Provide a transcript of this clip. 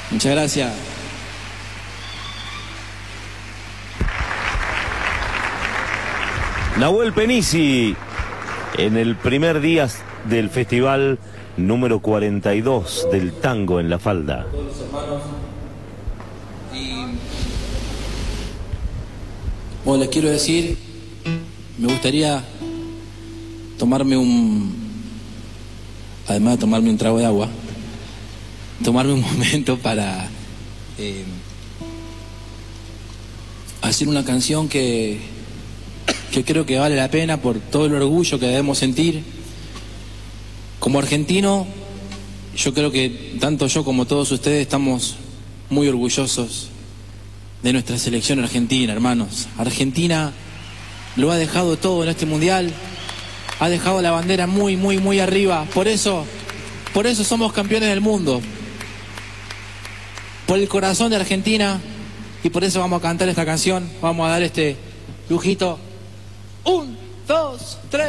Muchas gracias. Nahuel Penisi, en el primer día del festival número 42 del tango en La Falda. Todos los hermanos. Bueno, les quiero decir, me gustaría además de tomarme un trago de agua, tomarme un momento para hacer una canción que creo que vale la pena por todo el orgullo que debemos sentir. Como argentino, yo creo que tanto yo como todos ustedes estamos muy orgullosos de nuestra selección argentina, hermanos. Argentina lo ha dejado todo en este mundial, ha dejado la bandera muy, muy, muy arriba. Por eso somos campeones del mundo. Por el corazón de Argentina, y por eso vamos a cantar esta canción, vamos a dar este lujito. 1, 2, 3.